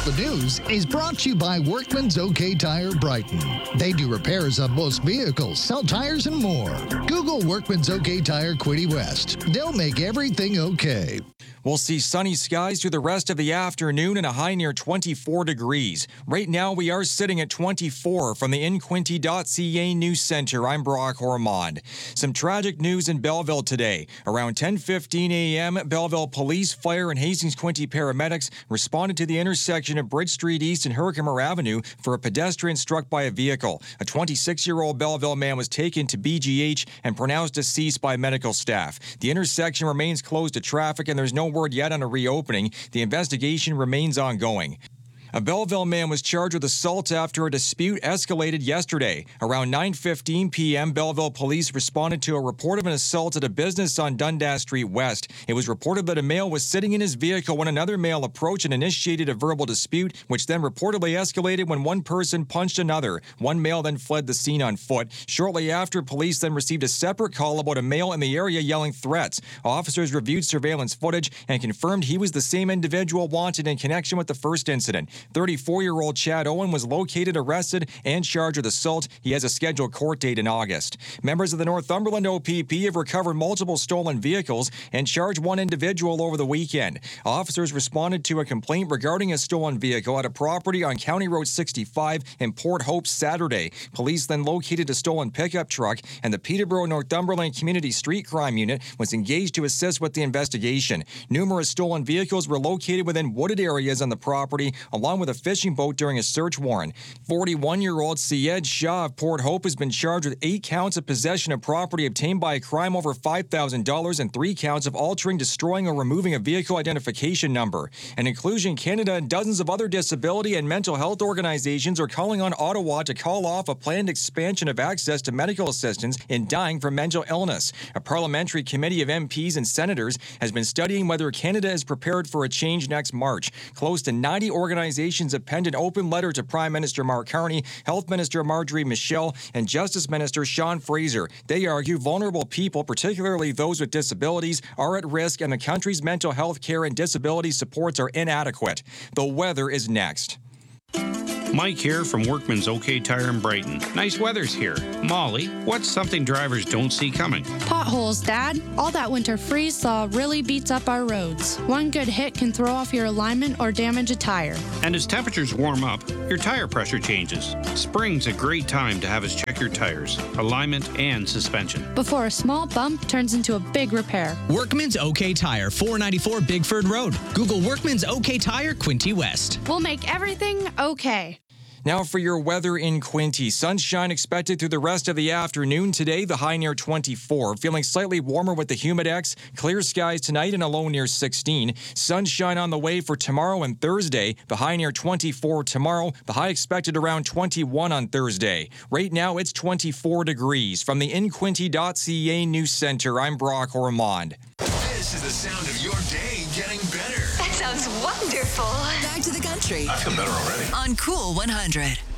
the News is brought to you by Workman's OK Tire Brighton. They do repairs on most vehicles, sell tires, and more. Google Workman's OK Tire Quinte West. They'll make everything okay. We'll see sunny skies through the rest of the afternoon and a high near 24 degrees. Right now, we are sitting at 24 from the InQuinte.ca News Center. I'm Brock Ormond. Some tragic news in Belleville today. Around 10:15 a.m., Belleville Police, Fire, and Hastings Quinte paramedics responded to the intersection of Bridge Street East and Herkimer Avenue for a pedestrian struck by a vehicle. A 26-year-old Belleville man was taken to BGH and pronounced deceased by medical staff. The intersection remains closed to traffic, and there's no word yet on a reopening. The investigation remains ongoing. A Belleville man was charged with assault after a dispute escalated yesterday. Around 9:15 p.m., Belleville police responded to a report of an assault at a business on Dundas Street West. It was reported that a male was sitting in his vehicle when another male approached and initiated a verbal dispute, which then reportedly escalated when one person punched another. One male then fled the scene on foot. Shortly after, police then received a separate call about a male in the area yelling threats. Officers reviewed surveillance footage and confirmed he was the same individual wanted in connection with the first incident. 34-year-old Chad Owen was located, arrested, and charged with assault. He has a scheduled court date in August. Members of the Northumberland OPP have recovered multiple stolen vehicles and charged one individual over the weekend. Officers responded to a complaint regarding a stolen vehicle at a property on County Road 65 in Port Hope Saturday. Police then located a stolen pickup truck, and the Peterborough Northumberland Community Street Crime Unit was engaged to assist with the investigation. Numerous stolen vehicles were located within wooded areas on the property, along with a fishing boat during a search warrant. 41-year-old Syed Shah of Port Hope has been charged with 8 counts of possession of property obtained by a crime over $5,000 and 3 counts of altering, destroying, or removing a vehicle identification number. And Inclusion Canada and dozens of other disability and mental health organizations are calling on Ottawa to call off a planned expansion of access to medical assistance in dying from mental illness. A parliamentary committee of MPs and senators has been studying whether Canada is prepared for a change next March. Close to 90 organizations have penned an open letter to Prime Minister Mark Carney, Health Minister Marjorie Michel, and Justice Minister Sean Fraser. They argue vulnerable people, particularly those with disabilities, are at risk and the country's mental health care and disability supports are inadequate. The weather is next. Mike here from Workman's OK Tire in Brighton. Nice weather's here. Molly, what's something drivers don't see coming? Potholes, Dad. All that winter freeze thaw really beats up our roads. One good hit can throw off your alignment or damage a tire. And as temperatures warm up, your tire pressure changes. Spring's a great time to have us check your tires, alignment, and suspension. Before a small bump turns into a big repair. Workman's OK Tire, 494 Bigford Road. Google Workman's OK Tire, Quinte West. We'll make everything okay. Now for your weather in Quinte. Sunshine expected through the rest of the afternoon today, the high near 24. Feeling slightly warmer with the Humidex. Clear skies tonight and a low near 16. Sunshine on the way for tomorrow and Thursday, the high near 24 tomorrow, the high expected around 21 on Thursday. Right now it's 24 degrees. From the InQuinte.ca News Center, I'm Brock Ormond. This is the sound of your day getting better. That sounds wonderful. Back to the country. I feel better already. On Cool 100.